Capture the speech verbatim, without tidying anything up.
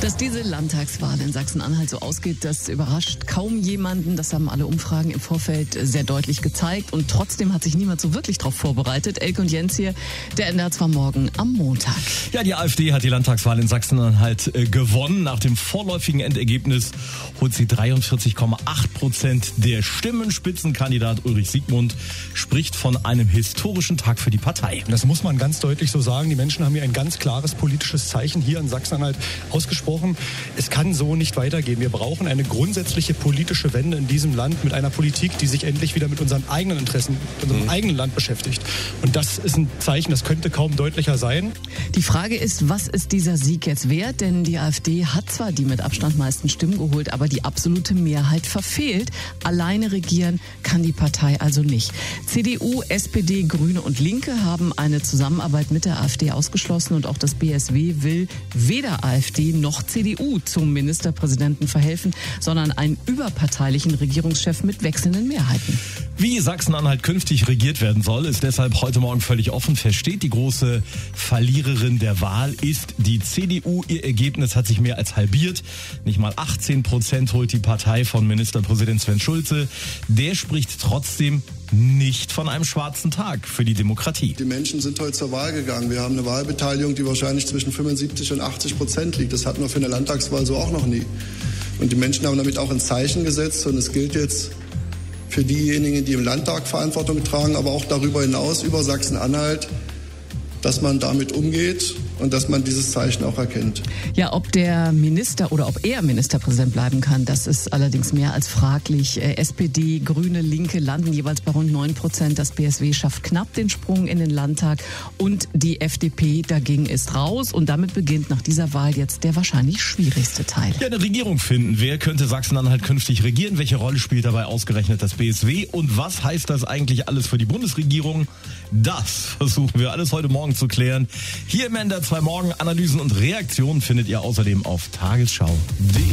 Dass diese Landtagswahl in Sachsen-Anhalt so ausgeht, das überrascht kaum jemanden. Das haben alle Umfragen im Vorfeld sehr deutlich gezeigt. Und trotzdem hat sich niemand so wirklich darauf vorbereitet. Elke und Jens hier, der ändert zwar morgen am Montag. Ja, die AfD hat die Landtagswahl in Sachsen-Anhalt äh, gewonnen. Nach dem vorläufigen Endergebnis holt sie dreiundvierzig Komma acht Prozent der Stimmen. Spitzenkandidat Ulrich Siegmund spricht von einem historischen Tag für die Partei. Das muss man ganz deutlich so sagen. Die Menschen haben hier ein ganz klares politisches Zeichen hier in Sachsen-Anhalt ausgesprochen. Es kann so nicht weitergehen. Wir brauchen eine grundsätzliche politische Wende in diesem Land mit einer Politik, die sich endlich wieder mit unseren eigenen Interessen, mit unserem mhm. eigenen Land beschäftigt. Und das ist ein Zeichen, das könnte kaum deutlicher sein. Die Frage ist, was ist dieser Sieg jetzt wert? Denn die AfD hat zwar die mit Abstand meisten Stimmen geholt, aber die absolute Mehrheit verfehlt. Alleine regieren kann die Partei also nicht. C D U, S P D, Grüne und Linke haben eine Zusammenarbeit mit der AfD ausgeschlossen und auch das B S W will weder AfD noch C D U zum Ministerpräsidenten verhelfen, sondern einen überparteilichen Regierungschef mit wechselnden Mehrheiten. Wie Sachsen-Anhalt künftig regiert werden soll, ist deshalb heute Morgen völlig offen. Feststeht, die große Verliererin der Wahl ist die C D U. Ihr Ergebnis hat sich mehr als halbiert. Nicht mal achtzehn Prozent holt die Partei von Ministerpräsident Sven Schulze. Der spricht trotzdem nicht von einem schwarzen Tag für die Demokratie. Die Menschen sind heute zur Wahl gegangen. Wir haben eine Wahlbeteiligung, die wahrscheinlich zwischen fünfundsiebzig und achtzig Prozent liegt. Das hatten wir für eine Landtagswahl so auch noch nie. Und die Menschen haben damit auch ein Zeichen gesetzt. Und es gilt jetzt für diejenigen, die im Landtag Verantwortung tragen, aber auch darüber hinaus, über Sachsen-Anhalt, dass man damit umgeht und dass man dieses Zeichen auch erkennt. Ja, ob der Minister oder ob er Ministerpräsident bleiben kann, das ist allerdings mehr als fraglich. S P D, Grüne, Linke landen jeweils bei rund neun Prozent. Das B S W schafft knapp den Sprung in den Landtag und die F D P dagegen ist raus. Und damit beginnt nach dieser Wahl jetzt der wahrscheinlich schwierigste Teil. Ja, eine Regierung finden. Wer könnte Sachsen-Anhalt künftig regieren? Welche Rolle spielt dabei ausgerechnet das B S W? Und was heißt das eigentlich alles für die Bundesregierung? Das versuchen wir alles heute Morgen zu klären. Hier im N D R zwei Morgen Analysen und Reaktionen findet ihr außerdem auf tagesschau punkt de.